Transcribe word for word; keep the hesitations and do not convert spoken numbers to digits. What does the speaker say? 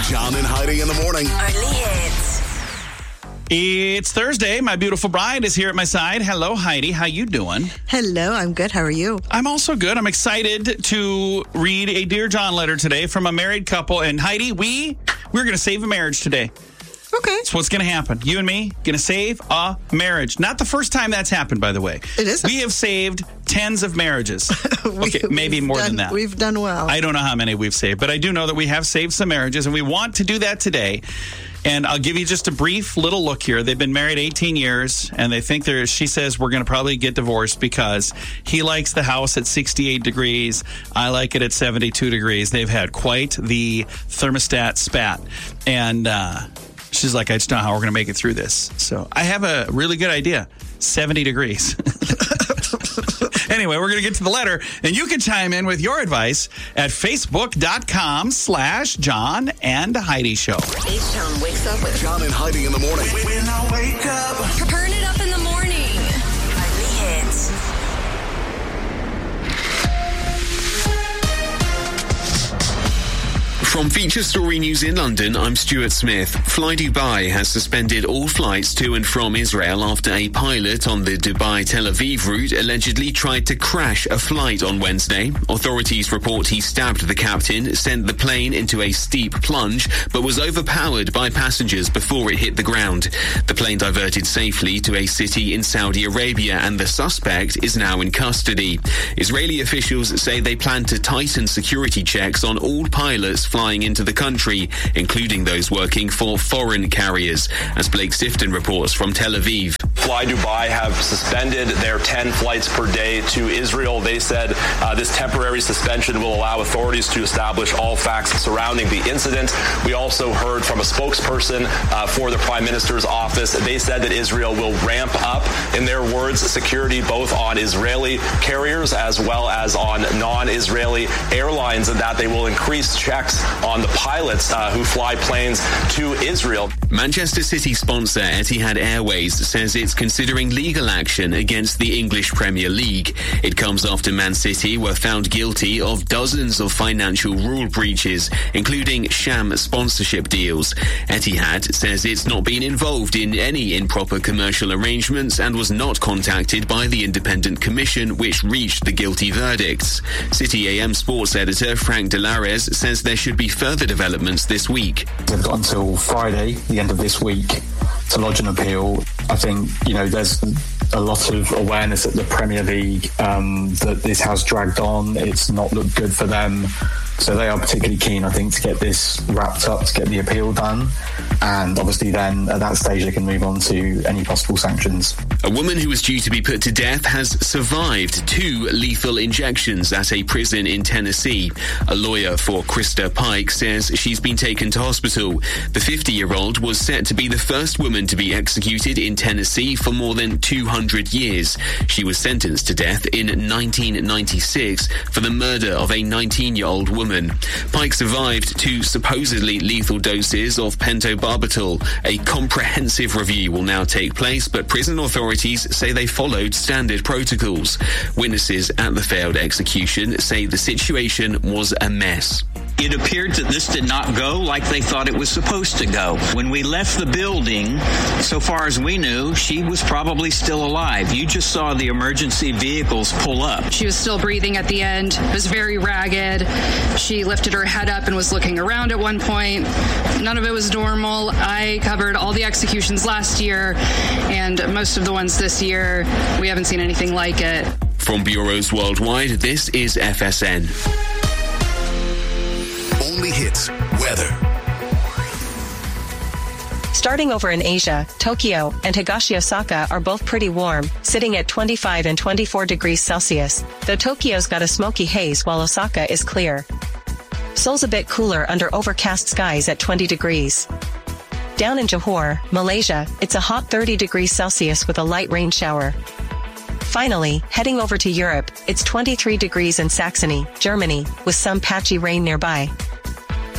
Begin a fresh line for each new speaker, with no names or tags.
John and Heidi in the morning.
Only hits.
It's Thursday. My beautiful bride is here at my side. Hello, Heidi. How you doing?
Hello, I'm good. How are you?
I'm also good. I'm excited to read a Dear John letter today from a married couple. And Heidi, we, we're going to save a marriage today.
Okay.
That's what's going to happen. You and me going to save a marriage. Not the first time that's happened, by the way.
It isn't.
We have saved tens of marriages.
we,
okay, maybe more
done,
than that.
We've done well.
I don't know how many we've saved, but I do know that we have saved some marriages, and we want to do that today. And I'll give you just a brief little look here. They've been married eighteen years, and they think they're, she says, we're going to probably get divorced because he likes the house at sixty-eight degrees. I like it at seventy-two degrees. They've had quite the thermostat spat. And uh, she's like, I just don't know how we're going to make it through this. So I have a really good idea. seventy degrees. Anyway, we're going to get to the letter, and you can chime in with your advice at facebook.com slash John and Heidi Show.
H Town wakes up with
John and Heidi in the morning.
When I wake up.
Turn it up in the morning. Only hits.
From Feature Story News in London, I'm Stuart Smith. Fly Dubai has suspended all flights to and from Israel after a pilot on the Dubai-Tel Aviv route allegedly tried to crash a flight on Wednesday. Authorities report he stabbed the captain, sent the plane into a steep plunge, but was overpowered by passengers before it hit the ground. The plane diverted safely to a city in Saudi Arabia, and the suspect is now in custody. Israeli officials say they plan to tighten security checks on all pilots flying into the country, including those working for foreign carriers, as Blake Sifton reports from Tel Aviv.
Fly Dubai have suspended their ten flights per day to Israel. They said uh, this temporary suspension will allow authorities to establish all facts surrounding the incident. We also heard from a spokesperson uh, for the Prime Minister's office. They said that Israel will ramp up, in their words, security both on Israeli carriers as well as on non-Israeli airlines, and that they will increase checks on the pilots uh, who fly planes to Israel.
Manchester City sponsor Etihad Airways says it's considering legal action against the English Premier League. It comes after Man City were found guilty of dozens of financial rule breaches, including sham sponsorship deals. Etihad says it's not been involved in any improper commercial arrangements and was not contacted by the independent commission which reached the guilty verdicts. City A M sports editor Frank Delares says there should be further developments this week.
They've got until Friday, the end of this week, to lodge an appeal. I think, you know, there's a lot of awareness at the Premier League um, that this has dragged on. It's not looked good for them. So they are particularly keen, I think, to get this wrapped up, to get the appeal done. And obviously then at that stage they can move on to any possible sanctions.
A woman who was due to be put to death has survived two lethal injections at a prison in Tennessee. A lawyer for Krista Pike says she's been taken to hospital. The fifty-year-old was set to be the first woman to be executed in Tennessee for more than two hundred years. She was sentenced to death in nineteen ninety-six for the murder of a nineteen-year-old woman. Pike survived two supposedly lethal doses of pentobarbital. A comprehensive review will now take place, but prison authorities say they followed standard protocols. Witnesses at the failed execution say the situation was a mess.
It appeared that this did not go like they thought it was supposed to go. When we left the building, so far as we knew, she was probably still alive. You just saw the emergency vehicles pull up.
She was still breathing at the end. It was very ragged. She lifted her head up and was looking around at one point. None of it was normal. I covered all the executions last year, and most of the ones this year. We haven't seen anything like it.
From bureaus worldwide, this is F S N.
Only hits weather.
Starting over in Asia, Tokyo and Higashi Osaka are both pretty warm, sitting at twenty-five and twenty-four degrees Celsius, though Tokyo's got a smoky haze while Osaka is clear. Seoul's a bit cooler under overcast skies at twenty degrees. Down in Johor, Malaysia, it's a hot thirty degrees Celsius with a light rain shower. Finally, heading over to Europe, it's twenty-three degrees in Saxony, Germany, with some patchy rain nearby.